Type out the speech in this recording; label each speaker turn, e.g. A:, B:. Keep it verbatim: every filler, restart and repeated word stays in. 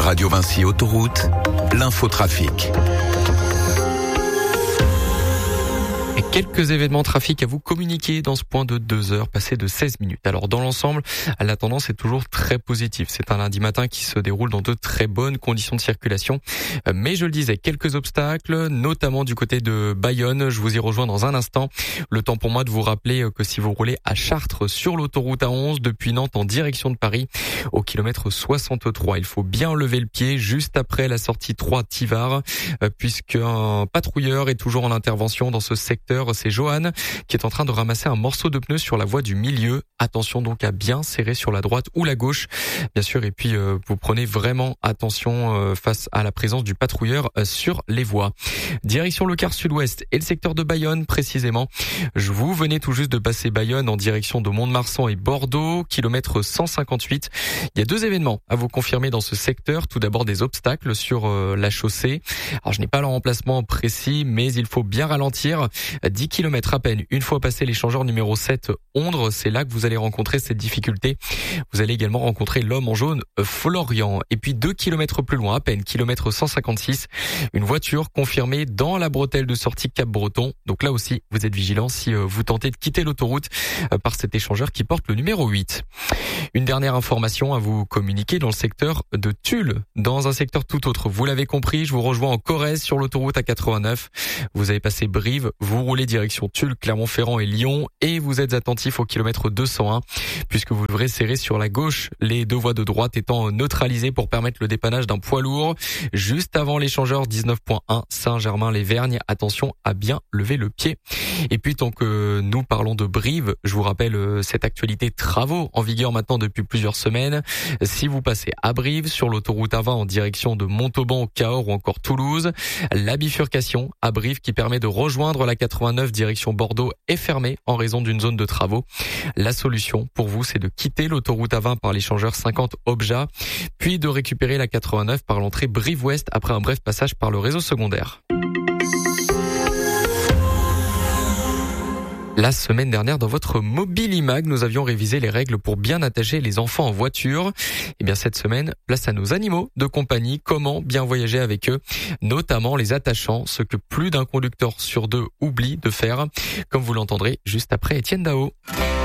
A: Radio Vinci Autoroute, l'infotrafic.
B: Et quelques événements trafic à vous communiquer dans ce point de deux heures passé de seize minutes. Alors dans l'ensemble, la tendance est toujours très positive. C'est un lundi matin qui se déroule dans de très bonnes conditions de circulation. Mais je le disais, quelques obstacles, notamment du côté de Bayonne. Je vous y rejoins dans un instant. Le temps pour moi de vous rappeler que si vous roulez à Chartres sur l'autoroute A onze depuis Nantes en direction de Paris, au kilomètre soixante-trois, il faut bien lever le pied juste après la sortie trois Tivard, puisqu'un patrouilleur est toujours en intervention dans ce secteur. C'est Johan qui est en train de ramasser un morceau de pneu sur la voie du milieu. Attention donc à bien serrer sur la droite ou la gauche, bien sûr. Et puis euh, vous prenez vraiment attention euh, face à la présence du patrouilleur euh, sur les voies. Direction le quart sud-ouest et le secteur de Bayonne précisément. Je vous venez tout juste de passer Bayonne en direction de Mont-de-Marsan et Bordeaux, kilomètre cent cinquante-huit. Il y a deux événements à vous confirmer dans ce secteur. Tout d'abord des obstacles sur euh, la chaussée. Alors je n'ai pas leur emplacement précis, mais il faut bien ralentir. dix kilomètres à peine une fois passé l'échangeur numéro sept Ondre, c'est là que vous allez rencontrer cette difficulté. Vous allez également rencontrer l'homme en jaune Florian. Et puis deux kilomètres plus loin à peine, kilomètre cent cinquante-six, une voiture confirmée dans la bretelle de sortie Cap-Breton. Donc là aussi, vous êtes vigilant si vous tentez de quitter l'autoroute par cet échangeur qui porte le numéro huit. Une dernière information à vous communiquer dans le secteur de Tulle, dans un secteur tout autre. Vous l'avez compris, je vous rejoins en Corrèze sur l'autoroute A quatre-vingt-neuf. Vous avez passé Brive, vous roulez direction Tulle, Clermont-Ferrand et Lyon et vous êtes attentif au kilomètre deux cent un puisque vous devrez serrer sur la gauche, les deux voies de droite étant neutralisées pour permettre le dépannage d'un poids lourd. Juste avant l'échangeur dix-neuf point un Saint-Germain-les-Vergnes, attention à bien lever le pied. Et puis tant que nous parlons de Brive, je vous rappelle cette actualité travaux en vigueur maintenant depuis plusieurs semaines. Si vous passez à Brive sur l'autoroute A vingt en direction de Montauban, Cahors ou encore Toulouse, la bifurcation à Brive qui permet de rejoindre la quatre-vingt-neuf direction Bordeaux est fermée en raison d'une zone de travaux. La solution pour vous, c'est de quitter l'autoroute A vingt par l'échangeur cinquante Obja, puis de récupérer la quatre-vingt-neuf par l'entrée Brive-Ouest après un bref passage par le réseau secondaire. La semaine dernière, dans votre Mobilimag, nous avions révisé les règles pour bien attacher les enfants en voiture. Et bien cette semaine, place à nos animaux de compagnie. Comment bien voyager avec eux, notamment les attachants, ce que plus d'un conducteur sur deux oublie de faire, comme vous l'entendrez juste après Étienne Dao.